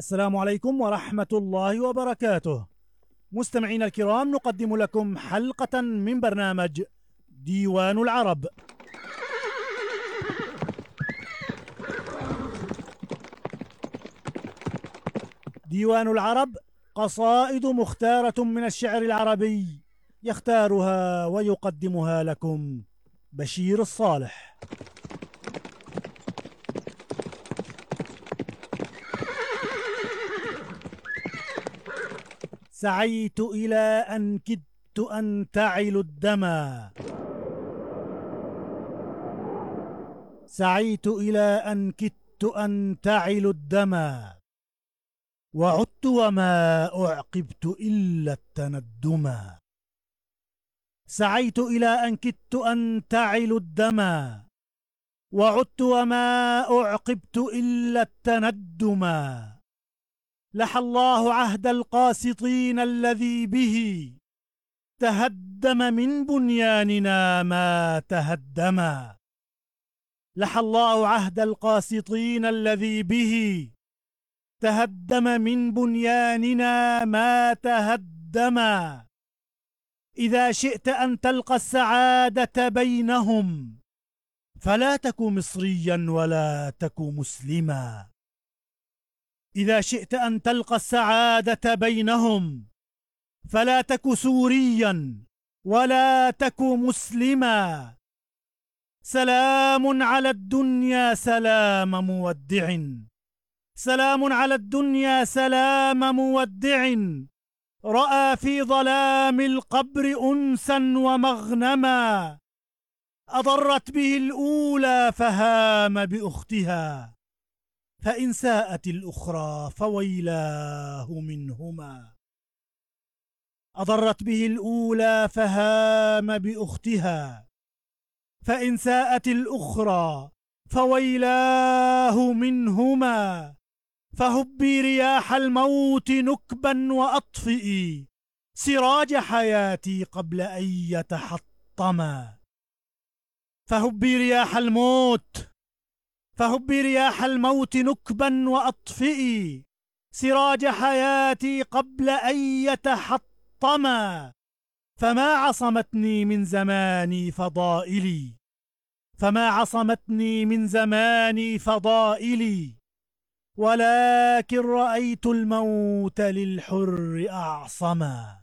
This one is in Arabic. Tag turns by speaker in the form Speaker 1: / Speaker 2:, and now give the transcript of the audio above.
Speaker 1: السلام عليكم ورحمة الله وبركاته. مستمعينا الكرام، نقدم لكم حلقة من برنامج ديوان العرب. ديوان العرب قصائد مختارة من الشعر العربي، يختارها ويقدمها لكم بشير الصالح. سعيت إلى أن كدت أن تعل الدما، سعيت إلى أن كدت أن تعل الدما، وعدت وما أعقبت إلا التندما. سعيت إلى أن كدت أن تعل الدما، وعدت وما أعقبت إلا التندما. لحى الله عهد القاسطين الذي به تهدم من بنياننا ما تهدما. لحى الله عهد القاسطين الذي به تهدم من بنياننا ما تهدما. إذا شئت أن تلقى السعادة بينهم فلا تك مصريا ولا تك مسلما. إذا شئت أن تلقى السعادة بينهم فلا تك سوريا ولا تك مسلما. سلام على الدنيا سلام مودع، سلام على الدنيا سلام مودع، رأى في ظلام القبر أنسا ومغنما. أضرت به الأولى فهام بأختها، فإن ساءت الأخرى فويلاه منهما. أضرت به الأولى فهام بأختها، فإن ساءت الأخرى فويلاه منهما. فهبي رياح الموت نكبا وأطفئي سراج حياتي قبل أن يتحطما. فهبي رياح الموت، فهبي رياح الموت نكبا وأطفئي سراج حياتي قبل أن يتحطما. فما عصمتني من زماني فضائلي، فما عصمتني من زماني فضائلي، ولكن رأيت الموت للحر أعصما.